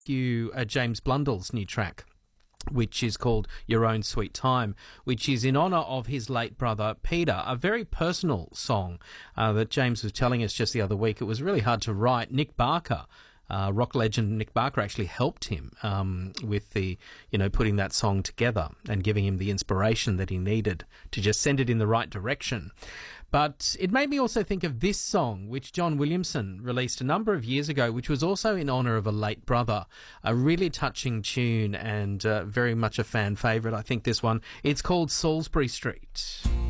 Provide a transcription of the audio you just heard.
you James Blundell's new track, which is called Your Own Sweet Time, which is in honour of his late brother Peter, a very personal song that James was telling us just the other week. It was really hard to write. Nick Barker, rock legend Nick Barker, actually helped him with the, putting that song together and giving him the inspiration that he needed to just send it in the right direction. But it made me also think of this song, which John Williamson released a number of years ago, which was also in honour of a late brother. A really touching tune and very much a fan favourite, I think, this one. It's called Salisbury Street.